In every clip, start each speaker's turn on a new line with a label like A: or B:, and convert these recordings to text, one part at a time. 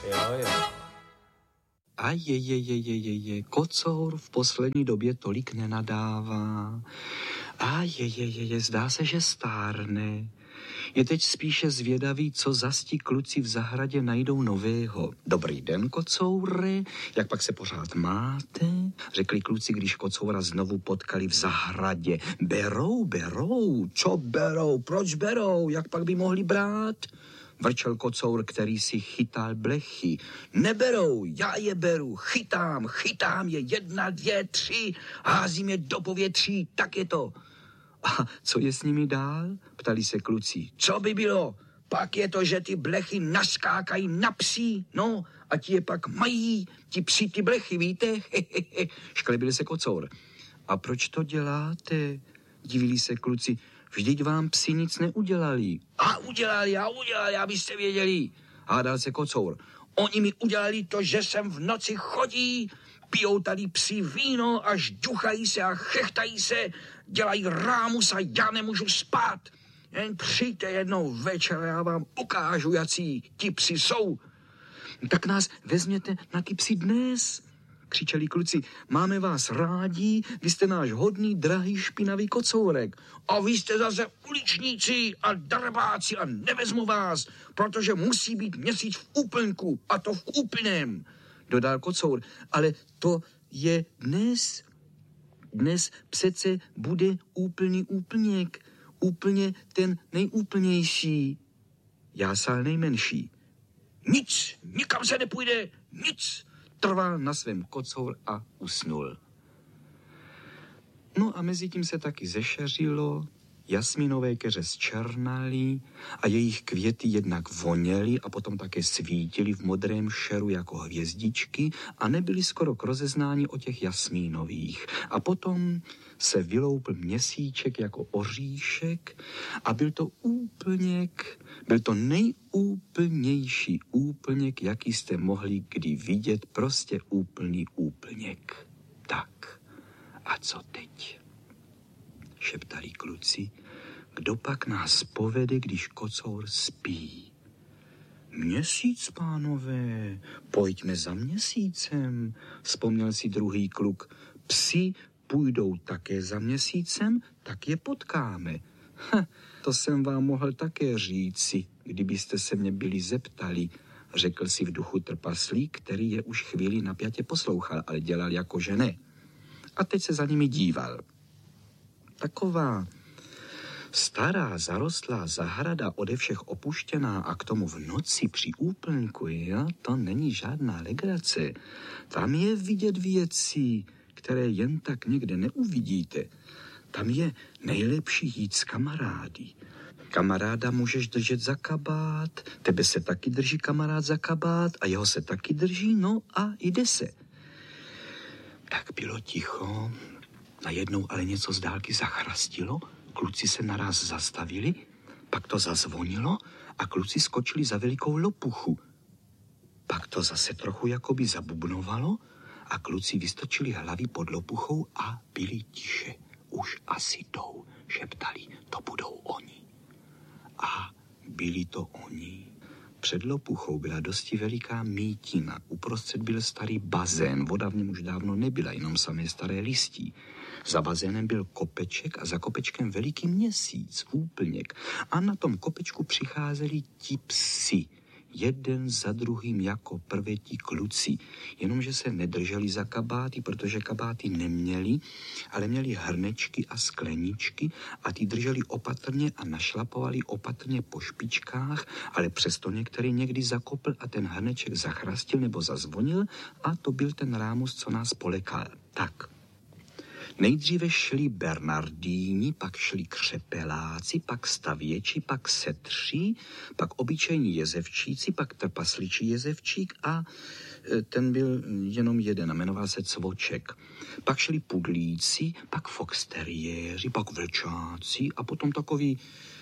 A: Jo.
B: A je, kocour v poslední době tolik nenadává. A je, zdá se, že stárne. Je teď spíše zvědavý, co zas ti kluci v zahradě najdou nového. Dobrý den, kocoure, jak pak se pořád máte? Řekli kluci, když kocoura znovu potkali v zahradě. Berou, co berou, proč berou, jak pak by mohli brát? Vrčel kocour, který si chytal blechy. Neberou, já je beru, chytám je, 1, 2, 3, házím je do povětří, tak je to. A co je s nimi dál? Ptali se kluci. Co by bylo? Pak je to, že ty blechy naskákají na psí, no, a ti je pak mají, ti psi ty blechy, víte? Šklebil se kocour. A proč to děláte? Divili se kluci. Vždyť vám psi nic neudělali. A udělali, abyste věděli. Hádal se kocour. Oni mi udělali to, že sem v noci chodí, pijou tady psi víno, až ďuchají se a chechtají se, dělají rámus a já nemůžu spát. Jen přijďte jednou večer, já vám ukážu, jací ti psi jsou. Tak nás vezměte na ty psi dnes, křičeli kluci. Máme vás rádi, vy jste náš hodný, drahý, špinavý kocourek. A vy jste zase uličníci a darbáci a nevezmu vás, protože musí být měsíc v úplňku, a to v úplném, dodal kocour. Ale to je dnes. Dnes přece bude úplný úplněk. Úplně ten nejúplnější. Jásal nejmenší. Nic, nikam se nepůjde, nic. Trval na svém kocour a usnul. No a mezi tím se taky zešeřilo, jasminové keře zčernaly a jejich květy jednak voněly a potom také svítily v modrém šeru jako hvězdičky a nebyly skoro k rozeznání o těch jasmínových. A potom se vyloupl měsíček jako oříšek a byl to úplněk, byl to nejúplnější úplněk, jaký jste mohli kdy vidět, prostě úplný úplněk. Tak, a co teď? Šeptali kluci, kdo pak nás povede, když kocour spí? Měsíc, pánové, pojďme za měsícem, vzpomněl si druhý kluk. Psi půjdou také za měsícem, tak je potkáme. To jsem vám mohl také říci, kdybyste se mě byli zeptali, řekl si v duchu trpaslík, který je už chvíli napjatě poslouchal, ale dělal jako že ne. A teď se za nimi díval. Taková stará, zarostlá zahrada, ode všech opuštěná a k tomu v noci při úplňku, jo, to není žádná legrace. Tam je vidět věci, které jen tak někde neuvidíte. Tam je nejlepší jít s kamarády. Kamaráda můžeš držet za kabát, tebe se taky drží kamarád za kabát a jeho se taky drží, no a jde se. Tak bylo ticho, najednou ale něco z dálky zachrastilo, kluci se naraz zastavili, pak to zazvonilo a kluci skočili za velikou lopuchu. Pak to zase trochu jakoby zabubnovalo a kluci vystrčili hlavy pod lopuchou a byli tiše. Už asi jdou, šeptali, to budou oni. A byli to oni. Před lopuchou byla dosti veliká mítina. Uprostřed byl starý bazén. Voda v něm už dávno nebyla, jenom samé staré listí. Za bazénem byl kopeček a za kopečkem veliký měsíc, úplněk. A na tom kopečku přicházeli ti psi. Jeden za druhým jako prvé ti kluci. Jenomže se nedrželi za kabáty, protože kabáty neměli, ale měli hrnečky a skleničky a ty drželi opatrně a našlapovali opatrně po špičkách, ale přesto některý někdy zakopl a ten hrneček zachrastil nebo zazvonil a to byl ten rámus, co nás polekal. Tak. Nejdříve šli Bernardíni, pak šli křepeláci, pak stavěči, pak setři, pak obyčejní jezevčíci, pak trpasličí jezevčík a ten byl jenom jeden a jmenoval se Cvoček. Pak šli pudlíci, pak foxteriéři, pak vlčáci a potom takový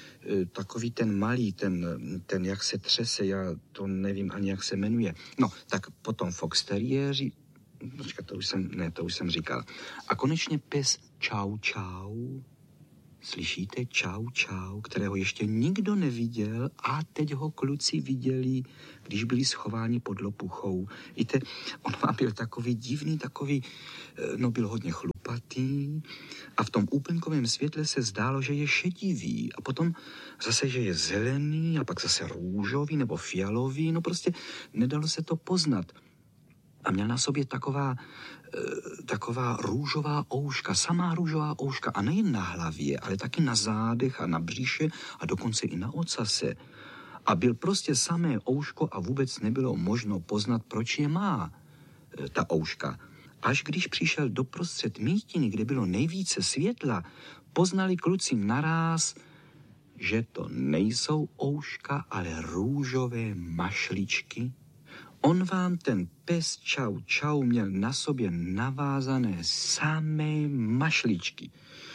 B: ten malý, ten jak se třese, já to nevím ani jak se jmenuje. No, tak potom foxteriéři, to už jsem říkal. A konečně pes Čau Čau. Slyšíte čau, čau, kterého ještě nikdo neviděl a teď ho kluci viděli, když byli schováni pod lopuchou. Víte, on vám byl takový divný, takový, byl hodně chlupatý a v tom úplňkovém světle se zdálo, že je šedivý a potom zase, že je zelený a pak zase růžový nebo fialový, prostě nedalo se to poznat. A měl na sobě taková růžová ouška, samá růžová ouška a nejen na hlavě, ale taky na zádech a na břiše a dokonce i na ocase. A byl prostě samé ouško a vůbec nebylo možno poznat, proč je má ta ouška. Až když přišel doprostřed mítiny, kde bylo nejvíce světla, poznali kluci naráz, že to nejsou ouška, ale růžové mašličky. On vám ten pes čau čau měl na sobě navázané samé mašličky.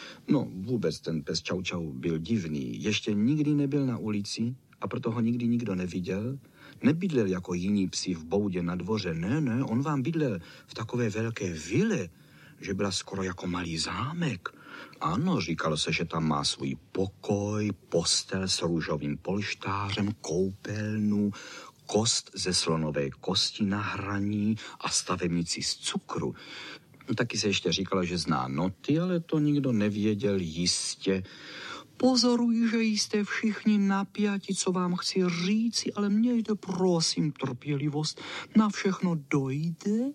B: Vůbec ten pes čau čau byl divný. Ještě nikdy nebyl na ulici a proto ho nikdy nikdo neviděl. Nebydlel jako jiní psi v boudě na dvoře. Ne, on vám bydlel v takové velké vile, že byla skoro jako malý zámek. Ano, říkalo se, že tam má svůj pokoj, postel s růžovým polštářem, koupelnu, kost ze slonové kosti na hraní a stavebnici z cukru. Taky se ještě říkalo, že zná noty, ale to nikdo nevěděl jistě. Pozoruji, že jste všichni napjati, co vám chci říci, ale mějte prosím trpělivost, na všechno dojde.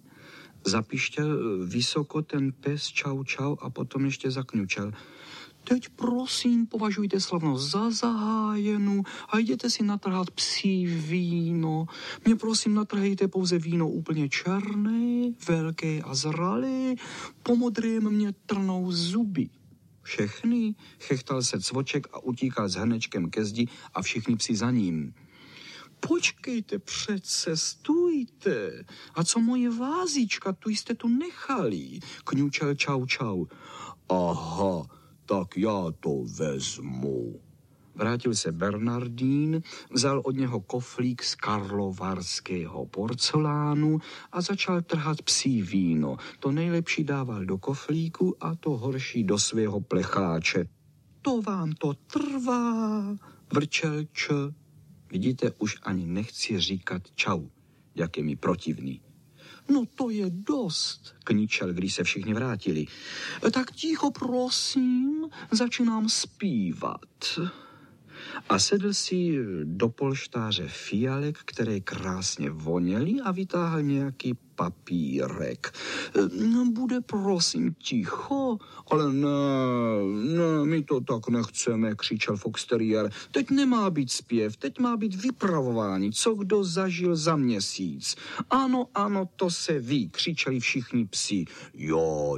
B: Zapištěl vysoko ten pes čau čau a potom ještě zakňučel. Teď prosím považujte slavnost za zahájenou a jděte si natrhat psí víno. Mě prosím natrhejte pouze víno úplně černé, velké a zralé, po modrém mě trnou zuby. Všechny, chechtal se Cvoček a utíkal s hrnečkem ke zdi a všichni psi za ním. Počkejte přece, stůjte. A co moje vázíčka, tu jste tu nechali, kňučel čau čau. Aha, tak já to vezmu. Vrátil se Bernardín, vzal od něho koflík z karlovarského porcelánu a začal trhat psí víno. To nejlepší dával do koflíku a to horší do svého plecháče. To vám to trvá, vrčel Č. Vidíte, už ani nechci říkat čau, jak je mi protivný. No to je dost, kničel, když se všichni vrátili. Tak ticho prosím, začínám zpívat. A sedl si do polštáře fialek, které krásně voněly a vytáhl nějaký papírek. Bude prosím ticho, ale ne, my to tak nechceme, křičel Fox Terrier. Teď nemá být zpěv, teď má být vypravování, co kdo zažil za měsíc. Ano, to se ví, křičeli všichni psi. Jo,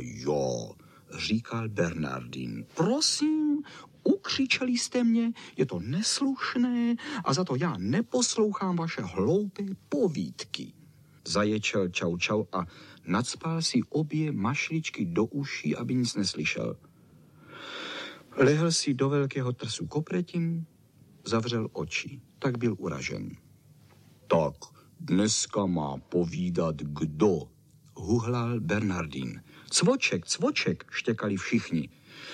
B: říkal Bernardín. Prosím, ukřičeli jste mě, je to neslušné a za to já neposlouchám vaše hloupé povídky. Zaječel čau čau a nacpal si obě mašličky do uší, aby nic neslyšel. Lehl si do velkého trsu kopretím, zavřel oči. Tak byl uražen. Tak, dneska má povídat kdo? Huhlal Bernardín. Cvoček, štěkali všichni.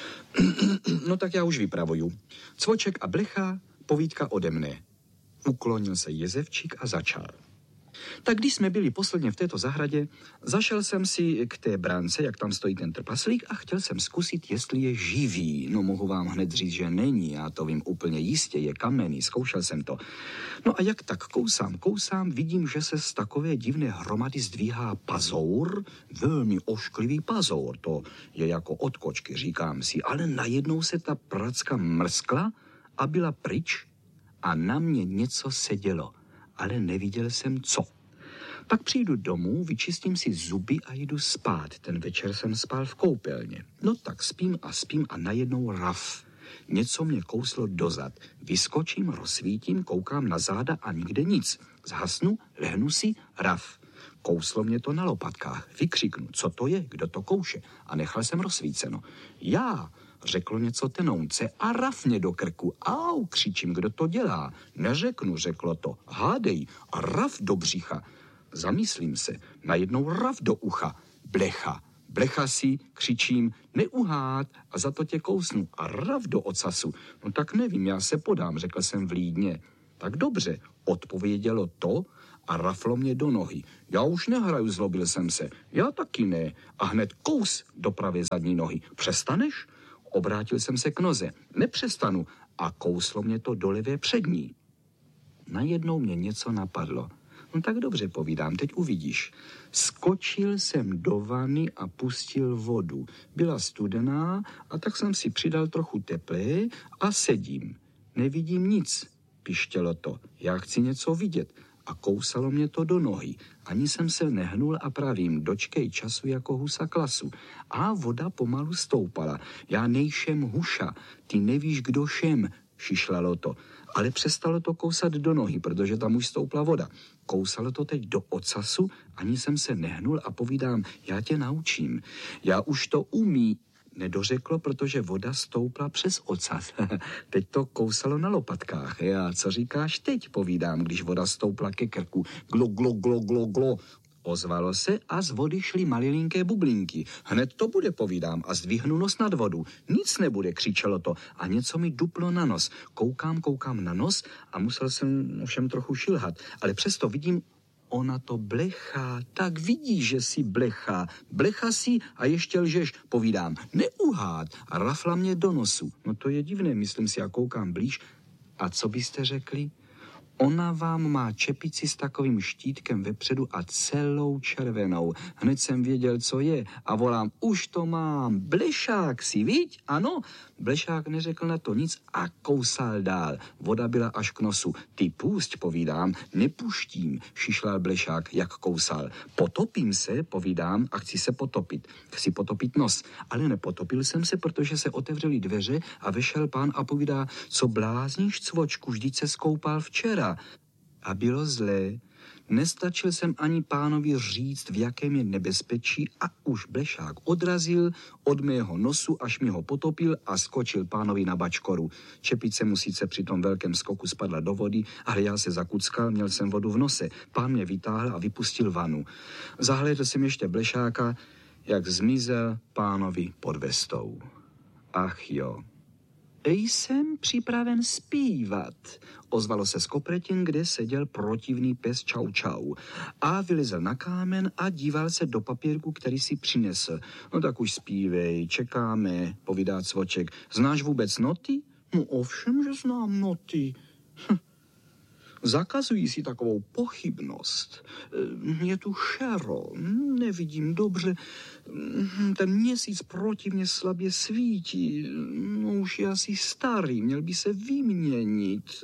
B: No tak já už vypravuju. Cvoček a Blecha, povídka ode mne. Uklonil se Jezevčík a začal. Tak když jsme byli posledně v této zahradě, zašel jsem si k té bránce, jak tam stojí ten trpaslík a chtěl jsem zkusit, jestli je živý. No mohu vám hned říct, že není, já to vím úplně jistě, je kamenný, zkoušel jsem to. No a jak tak kousám, vidím, že se z takové divné hromady zdvíhá pazour, velmi ošklivý pazour, to je jako od kočky, říkám si, ale najednou se ta pracka mrskla a byla pryč a na mě něco sedělo. Ale neviděl jsem co. Pak přijdu domů, vyčistím si zuby a jdu spát. Ten večer jsem spal v koupelně. No tak spím a najednou raf. Něco mě kouslo dozad. Vyskočím, rozsvítím, koukám na záda a nikde nic. Zhasnu, lehnu si, raf. Kouslo mě to na lopatkách. Vykřiknu, co to je, kdo to kouše. A nechal jsem rozsvíceno. Já, řeklo něco tenounce a raf mě do krku. Au, křičím, kdo to dělá. Neřeknu, řeklo to. Hádej, a raf do břicha. Zamyslím se, najednou raf do ucha. Blecha, blechasi, křičím, neuhát a za to tě kousnu a rav do ocasu. No tak nevím, já se podám, řekl jsem vlídně. Tak dobře, odpovědělo to a raflo mě do nohy. Já už nehraju, zlobil jsem se. Já taky ne. A hned kous do pravé zadní nohy. Přestaneš? Obrátil jsem se k noze. Nepřestanu. A kouslo mě to do levé přední. Najednou mě něco napadlo. No tak dobře, povídám, teď uvidíš. Skočil jsem do vany a pustil vodu. Byla studená a tak jsem si přidal trochu teplé a sedím. Nevidím nic, pištělo to. Já chci něco vidět. A kousalo mě to do nohy. Ani jsem se nehnul a pravím, dočkej času jako husa klasu. A voda pomalu stoupala. Já nejšem huša, ty nevíš, kdo šem, šišlalo to. Ale přestalo to kousat do nohy, protože tam už stoupla voda. Kousalo to teď do ocasu, ani jsem se nehnul a povídám, já tě naučím. Já už to umí. Nedořeklo, protože voda stoupla přes ocas. Teď to kousalo na lopatkách. Já, co říkáš teď, povídám, když voda stoupla ke krku. Glo, glo, glo, glo, glo. Ozvalo se a z vody šly malilinké bublinky. Hned to bude, povídám, a zdvihnu nos nad vodu. Nic nebude, křičelo to a něco mi duplo na nos. Koukám na nos a musel jsem ovšem trochu šilhat, ale přesto vidím, ona to blechá, tak vidíš, že si blechá. Blecha si a ještě lžeš, povídám. Neuhát a rafla mě do nosu. No to je divné, myslím si a koukám blíž. A co byste řekli? Ona vám má čepici s takovým štítkem vepředu a celou červenou. Hned jsem věděl, co je a volám, už to mám, blešák si, viď? Ano, blešák neřekl na to nic a kousal dál. Voda byla až k nosu. Ty pusť, povídám, nepuštím, šišlal blešák, jak kousal. Potopím se, povídám, a chci se potopit. Chci potopit nos, ale nepotopil jsem se, protože se otevřely dveře a vešel pán a povídá, co blázníš, cvočku, vždyť se skoupal včera. A bylo zlé. Nestačil jsem ani pánovi říct, v jakém je nebezpečí a už blešák odrazil od mého nosu, až mi ho potopil a skočil pánovi na bačkoru. Čepice mu sice při tom velkém skoku spadla do vody, ale já se zakuckal, měl jsem vodu v nose. Pán mě vytáhl a vypustil vanu. Zahlédl jsem ještě blešáka, jak zmizel pánovi pod vestou. Ach jo. Jsem připraven zpívat, ozvalo se z kopretin, kde seděl protivný pes Čau Čau a vylezl na kámen a díval se do papírku, který si přinesl. No tak už zpívej, čekáme, povídá Cvoček. Znáš vůbec noty? No ovšem, že znám noty. Zakazují si takovou pochybnost. Je tu šero, nevidím dobře. Ten měsíc proti mně slabě svítí. No, už je asi starý, měl by se vyměnit.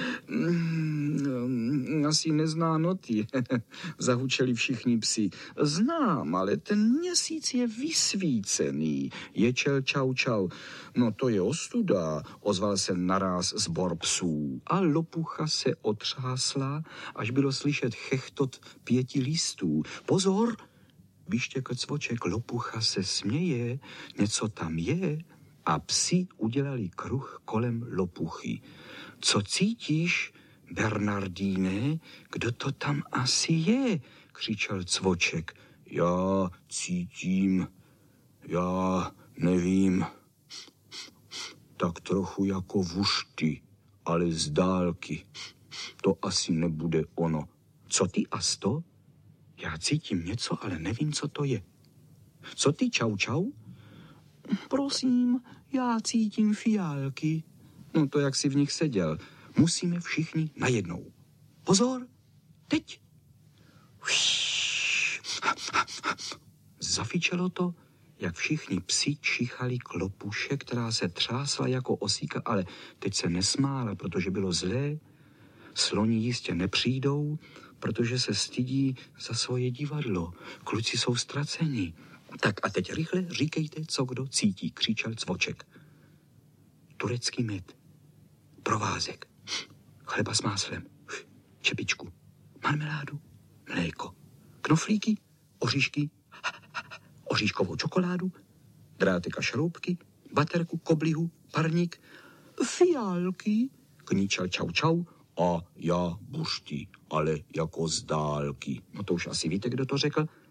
B: Asi nezná noty, zahučeli všichni psi. Znám, ale ten měsíc je vysvícený, ječel Čau Čau. No to je ostuda, ozval se naráz sbor psů. A lopucha se otřásla, až bylo slyšet chechtot 5 listů. Pozor, vyštěkl Cvoček, lopucha se směje, něco tam je. A psi udělali kruh kolem lopuchy. Co cítíš, Bernardíne? Kdo to tam asi je? Křičel Cvoček. Já cítím, já nevím. Tak trochu jako vušty, ale z dálky. To asi nebude ono. Co ty, Asto? Já cítím něco, ale nevím, co to je. Co ty, Čau Čau? Prosím, já cítím fiálky. No to, jak si v nich seděl. Musíme všichni najednou. Pozor, teď. Zafičelo to, jak všichni psi čichali k lopuše, která se třásla jako osíka, ale teď se nesmála, protože bylo zlé. Sloni jistě nepřijdou, protože se stydí za svoje divadlo. Kluci jsou ztraceni. Tak a teď rychle říkejte, co kdo cítí, křičel Cvoček. Turecký med, provázek, chleba s máslem, čepičku, marmeládu, mléko, knoflíky, oříšky, oříškovou čokoládu, drátek a šroubky, baterku, koblihu, parník, fiálky, kníčel Čau Čau, a já bušty, ale jako z dálky. No to už asi víte, kdo to řekl.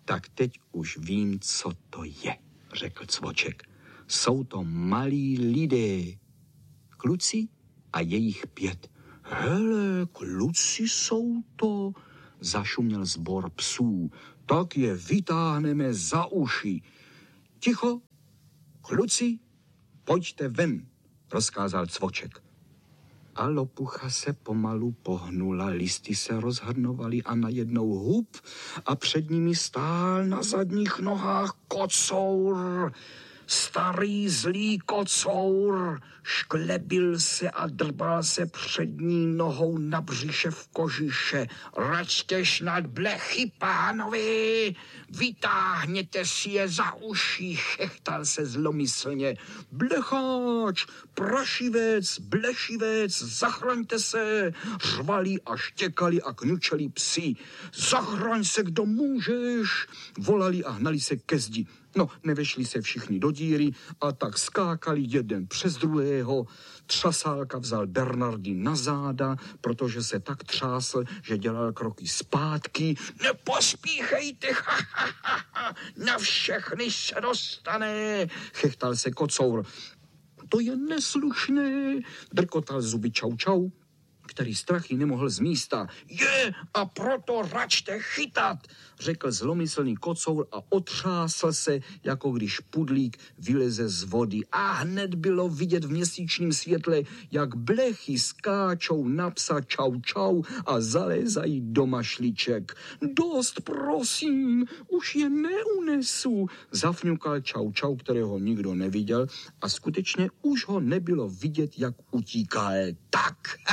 B: Tak teď už vím, co to je, řekl Cvoček. Jsou to malí lidé, kluci a jejich 5. Hele, kluci jsou to, zašuměl sbor psů. Tak je vytáhneme za uši. Ticho, kluci, pojďte ven, rozkázal Cvoček. A lopucha se pomalu pohnula, listy se rozhrnovaly a najednou hup a před nimi stál na zadních nohách kocour. Starý zlý kocour šklebil se a drbal se přední nohou na břiše v kožiše. Račte snad blechy, pánovi, vytáhněte si je za uši, chechtal se zlomyslně. Blecháč, prašivec, blešivec, zachraňte se, řvali a štěkali a kňučeli psi. Zachraň se, kdo můžeš, volali a hnali se ke zdi. No, nevešli se všichni do díry a tak skákali jeden přes druhého. Třasálka vzal Bernardy na záda, protože se tak třásl, že dělal kroky zpátky. Nepospíchejte, na všechny se dostane, chechtal se kocour. To je neslušné, drkotal zuby Čau Čau, který strachy nemohl z místa. Je, a proto račte chytat, řekl zlomyslný kocour a otřásl se, jako když pudlík vyleze z vody. A hned bylo vidět v měsíčním světle, jak blechy skáčou na psa Čau Čau a zalézají do mašliček. Dost, prosím, už je neunesu, zafňukal Čau Čau, kterého nikdo neviděl a skutečně už ho nebylo vidět, jak utíká. Tak,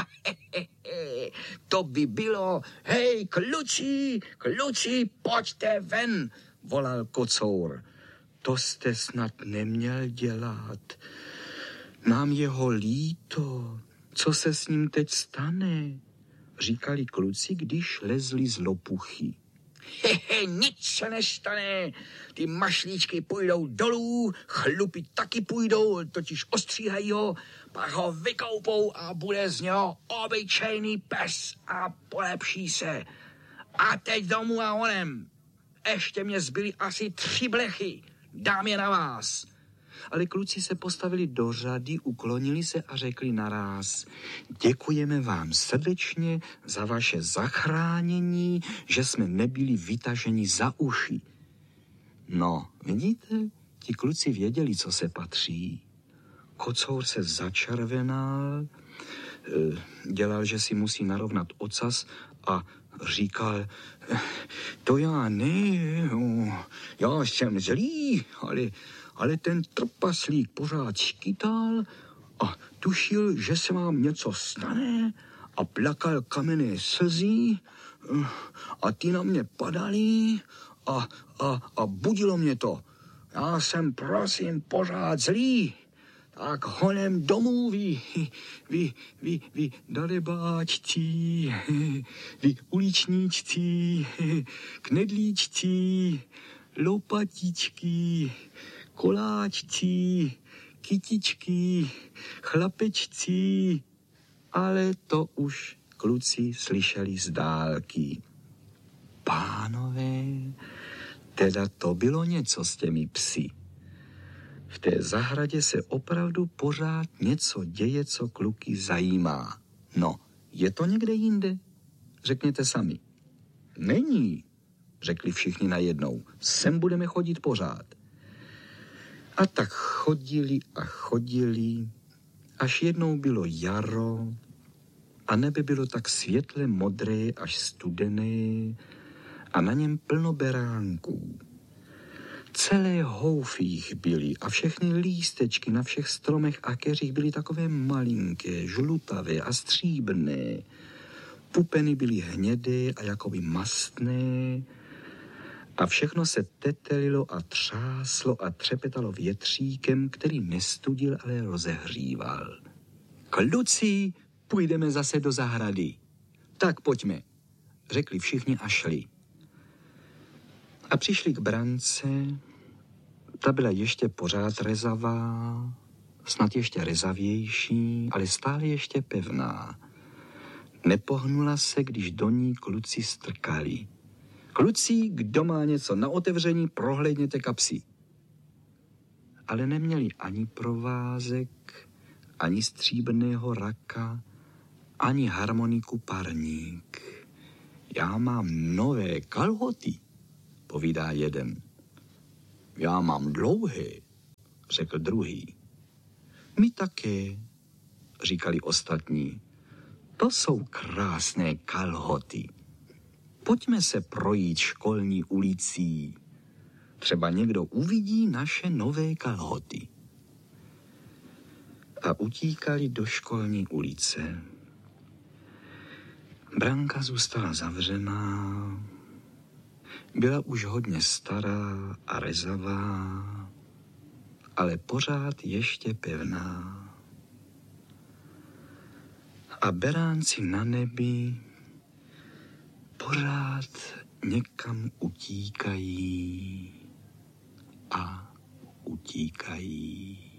B: to by bylo, hej, kluci, pojďte ven, volal kocour. To jste snad neměl dělat. Nám je ho líto. Co se s ním teď stane? Říkali kluci, když lezli z lopuchy. Nic se nestane. Ty mašlíčky půjdou dolů, chlupy taky půjdou, totiž ostříhají ho, pak ho vykoupou a bude z něho obyčejný pes a polepší se. A teď domů a onem. Ještě mě zbyly asi 3 blechy. Dám je na vás. Ale kluci se postavili do řady, uklonili se a řekli naráz: děkujeme vám srdečně za vaše zachránění, že jsme nebyli vytaženi za uši. No, vidíte, ti kluci věděli, co se patří. Kocour se začervenal, dělal, že si musí narovnat ocas a říkal: to já ne, já jsem zlý, ale ten trpaslík pořád skytal a tušil, že se vám něco stane a plakal kamenné slzy a ty na mě padaly a budilo mě to. Já jsem, prosím, pořád zlý. Tak honem domů vy darebáčci, vy uličníčci, knedlíčci, lopatičky, koláčci, kytičky, chlapečci, ale to už kluci slyšeli z dálky. Pánové, teda to bylo něco s těmi psy. V té zahradě se opravdu pořád něco děje, co kluky zajímá. No, je to někde jinde? Řekněte sami. Není, řekli všichni najednou. Sem budeme chodit pořád. A tak chodili, až jednou bylo jaro a nebe bylo tak světle modré až studené a na něm plno beránků. Celé houfy jich byly a všechny lístečky na všech stromech a keřích byly takové malinké, žlutavé a stříbrné. Pupeny byly hnědé a jakoby mastné a všechno se tetelilo a třáslo a třepetalo větříkem, který nestudil, ale rozehříval. Kluci, půjdeme zase do zahrady. Tak pojďme, řekli všichni a šli. A přišli k brance, ta byla ještě pořád rezavá, snad ještě rezavější, ale stále ještě pevná. Nepohnula se, když do ní kluci strkali. Kluci, kdo má něco na otevření, prohlédněte kapsy. Ale neměli ani provázek, ani stříbrného raka, ani harmoniku parník. Já mám nové kalhoty, povídá jeden. Já mám dlouhé, řekl druhý. My také, říkali ostatní. To jsou krásné kalhoty. Pojďme se projít školní ulicí. Třeba někdo uvidí naše nové kalhoty. A utíkali do školní ulice. Branka zůstala zavřená. Byla už hodně stará a rezavá, ale pořád ještě pevná. A beránci na nebi pořád někam utíkají a utíkají.